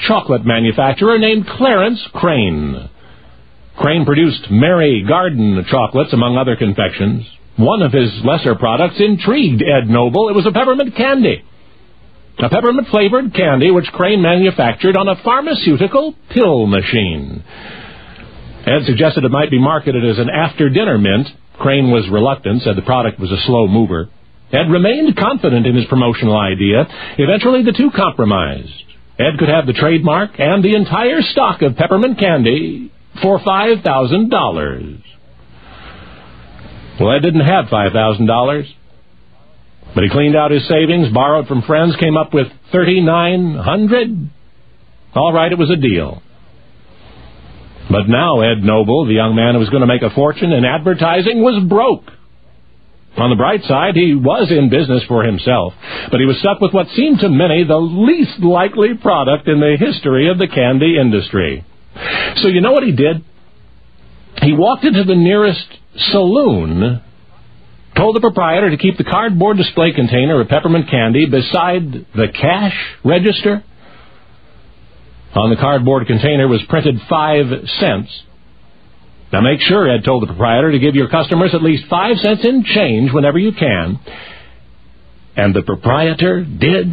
chocolate manufacturer named Clarence Crane. Crane produced Mary Garden chocolates, among other confections. One of his lesser products intrigued Ed Noble. It was a peppermint candy. A peppermint-flavored candy which Crane manufactured on a pharmaceutical pill machine. Ed suggested it might be marketed as an after-dinner mint. Crane was reluctant, said the product was a slow mover. Ed remained confident in his promotional idea. Eventually, the two compromised. Ed could have the trademark and the entire stock of peppermint candy for $5,000. Well, Ed didn't have $5,000, but he cleaned out his savings, borrowed from friends, came up with $3,900. All right, it was a deal. But now Ed Noble, the young man who was going to make a fortune in advertising, was broke. On the bright side, he was in business for himself, but he was stuck with what seemed to many the least likely product in the history of the candy industry. So you know what he did? He walked into the nearest saloon, told the proprietor to keep the cardboard display container of peppermint candy beside the cash register. On the cardboard container was printed 5 cents. Now make sure, Ed told the proprietor, to give your customers at least 5 cents in change whenever you can. And the proprietor did.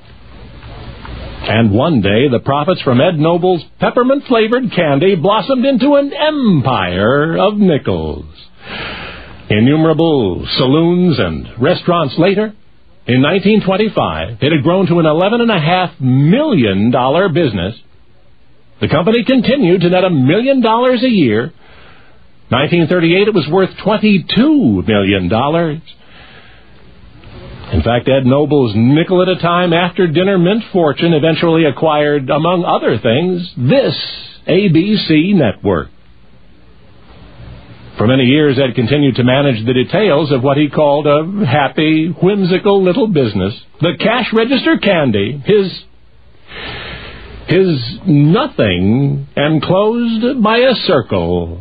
And one day, the profits from Ed Noble's peppermint-flavored candy blossomed into an empire of nickels. Innumerable saloons and restaurants later, in 1925, it had grown to an $11.5 million business. The company continued to net $1 million a year. 1938, it was worth $22 million. In fact, Ed Noble's nickel-at-a-time after-dinner mint fortune eventually acquired, among other things, this ABC network. For many years, Ed continued to manage the details of what he called a happy, whimsical little business. The cash register candy, his nothing enclosed by a circle.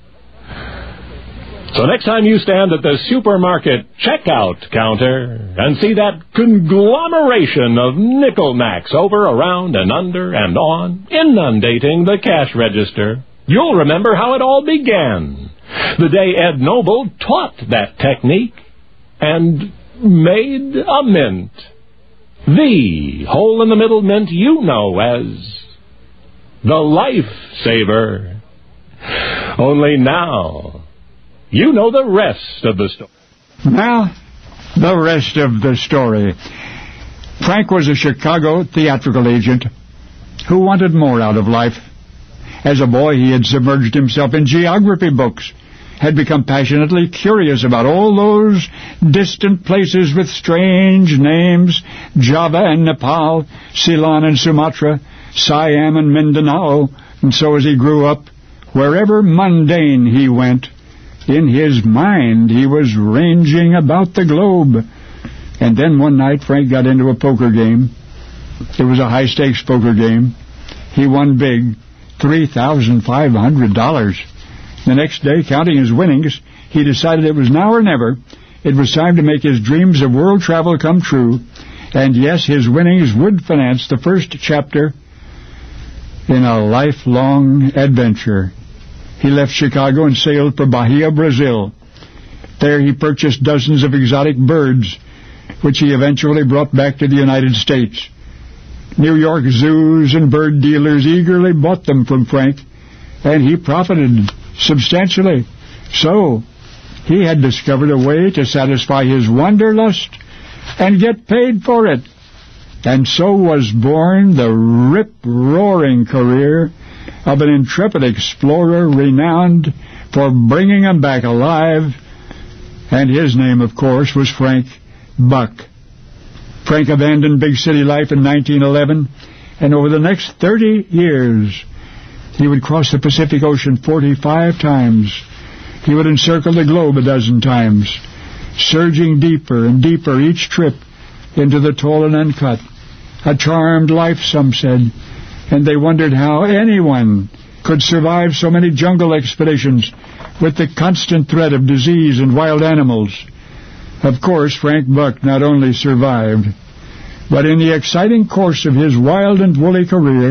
So next time you stand at the supermarket checkout counter and see that conglomeration of nickel-knacks over, around, and under, and on, inundating the cash register, you'll remember how it all began. The day Ed Noble taught that technique and made a mint. The hole-in-the-middle mint you know as the Life-Saver. Only now, you know the rest of the story. Now, the rest of the story. Frank was a Chicago theatrical agent who wanted more out of life. As a boy, he had submerged himself in geography books, had become passionately curious about all those distant places with strange names, Java and Nepal, Ceylon and Sumatra, Siam and Mindanao. And so as he grew up, wherever mundane he went, in his mind he was ranging about the globe. And then one night Frank got into a poker game. It was a high-stakes poker game. He won big, $3,500. The next day, counting his winnings, he decided it was now or never. It was time to make his dreams of world travel come true. And yes, his winnings would finance the first chapter in a lifelong adventure. He left Chicago and sailed for Bahia, Brazil. There he purchased dozens of exotic birds, which he eventually brought back to the United States. New York zoos and bird dealers eagerly bought them from Frank, and he profited substantially. So, he had discovered a way to satisfy his wanderlust and get paid for it. And so was born the rip-roaring career of an intrepid explorer renowned for bringing him back alive. And his name, of course, was Frank Buck. Frank abandoned big city life in 1911, and over the next 30 years, he would cross the Pacific Ocean 45 times. He would encircle the globe a dozen times, surging deeper and deeper each trip into the tall and uncut. A charmed life, some said, and they wondered how anyone could survive so many jungle expeditions with the constant threat of disease and wild animals. Of course, Frank Buck not only survived, but in the exciting course of his wild and woolly career,